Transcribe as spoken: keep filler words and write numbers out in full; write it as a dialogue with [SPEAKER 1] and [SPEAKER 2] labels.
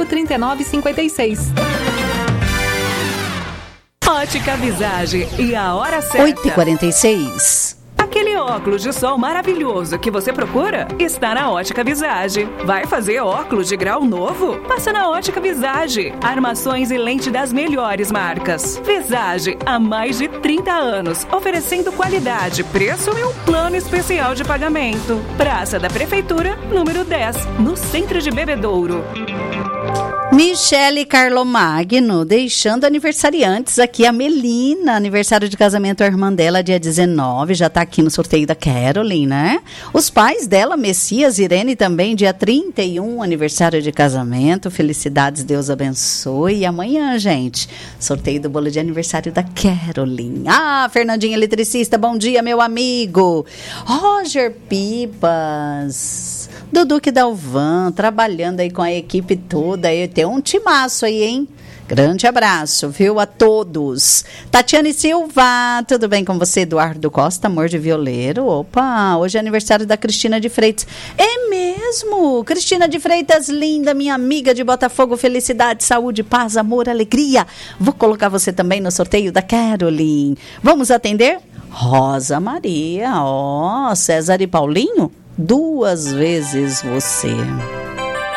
[SPEAKER 1] trinta e nove cinquenta e seis. Ótica Visage e a hora certa.
[SPEAKER 2] oito e quarenta e seis.
[SPEAKER 1] Aquele óculos de sol maravilhoso que você procura está na Ótica Visage. Vai fazer óculos de grau novo? Passa na Ótica Visage. Armações e lente das melhores marcas. Visage, há mais de trinta anos, oferecendo qualidade, preço e um plano especial de pagamento. Praça da Prefeitura, número dez, no centro de Bebedouro.
[SPEAKER 2] Michele Carlomagno, deixando aniversariantes aqui, a Melina, aniversário de casamento, a irmã dela, dia dezenove, já está aqui no sorteio da Caroline, né? Os pais dela, Messias, Irene, também, dia trinta e um, aniversário de casamento, felicidades, Deus abençoe. E amanhã, gente, sorteio do bolo de aniversário da Caroline. Ah, Fernandinho Eletricista, bom dia, meu amigo. Roger Pibas, Duduque Dalvan, trabalhando aí com a equipe toda, aí tem um timaço aí, hein? Grande abraço, viu, a todos. Tatiane Silva, tudo bem com você? Eduardo Costa, amor de violeiro. Opa, hoje é aniversário da Cristina de Freitas. É mesmo? Cristina de Freitas, linda, minha amiga de Botafogo. Felicidade, saúde, paz, amor, alegria. Vou colocar você também no sorteio da Caroline. Vamos atender? Rosa Maria, ó, César e Paulinho, duas vezes você.